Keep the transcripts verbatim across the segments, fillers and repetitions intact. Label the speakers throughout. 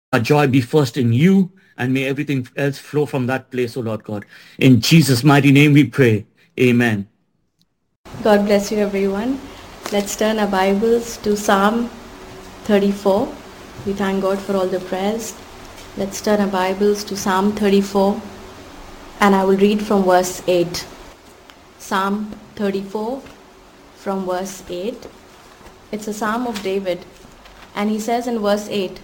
Speaker 1: our joy be first in you, and may everything else flow from that place, O Lord God. In Jesus' mighty name we pray. Amen.
Speaker 2: God bless you, everyone. Let's turn our Bibles to Psalm thirty-four. We thank God for all the prayers. Let's turn our Bibles to Psalm thirty-four, and I will read from verse eight. Psalm thirty-four from verse eight. It's a Psalm of David, and he says in verse eight,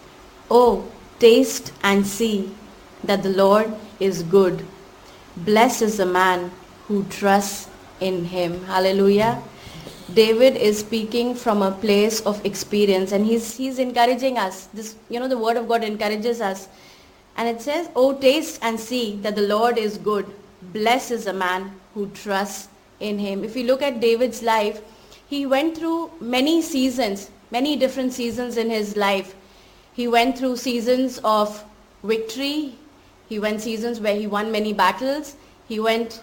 Speaker 2: "Oh, taste and see that the Lord is good. Blessed is the man who trusts in him." Hallelujah. David is speaking from a place of experience, and he's he's encouraging us. This, you know, the word of God encourages us. And it says, "Oh, taste and see that the Lord is good. Blessed is the man who trusts in him." If you look at David's life, he went through many seasons, many different seasons in his life. He went through seasons of victory. He went seasons where he won many battles. He went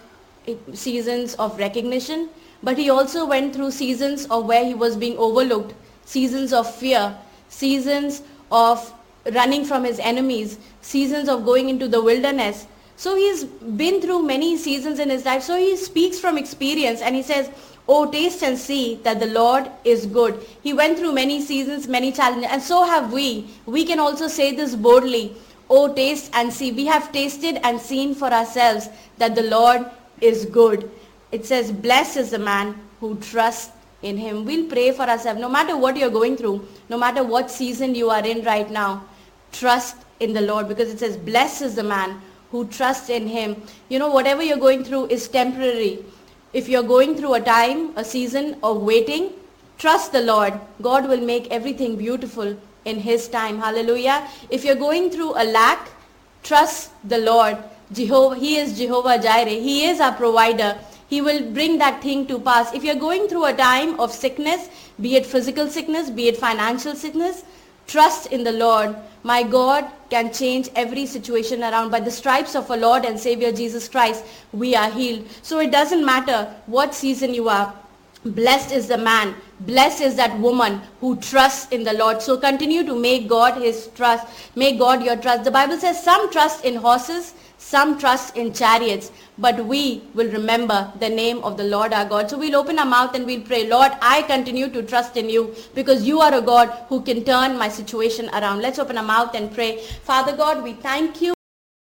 Speaker 2: seasons of recognition. But he also went through seasons of where he was being overlooked, seasons of fear, seasons of running from his enemies, seasons of going into the wilderness. So he's been through many seasons in his life. So he speaks from experience, and he says, "Oh, taste and see that the Lord is good." He went through many seasons, many challenges, and so have we. We can also say this boldly. "Oh, taste and see." We have tasted and seen for ourselves that the Lord is good. It says, "Blessed is the man who trusts in him." We'll pray for ourselves. No matter what you're going through, no matter what season you are in right now, trust in the Lord, because it says, "Blessed is the man who trusts in him." You know, whatever you're going through is temporary. If you're going through a time, a season of waiting, trust the Lord. God will make everything beautiful in his time. Hallelujah. If you're going through a lack, trust the Lord. Jehovah, he is Jehovah Jireh. He is our provider. He will bring that thing to pass. If you're going through a time of sickness, be it physical sickness, be it financial sickness, trust in the Lord. My God can change every situation around. By the stripes of our Lord and Savior Jesus Christ, we are healed. So it doesn't matter what season you are. Blessed is the man, blessed is that woman who trusts in the Lord. So continue to make God his trust. Make God your trust. The Bible says some trust in horses, some trust in chariots, but we will remember the name of the Lord our God. So we'll open our mouth and we'll pray, "Lord, I continue to trust in you, because you are a God who can turn my situation around." Let's open our mouth and pray. Father God, we thank you.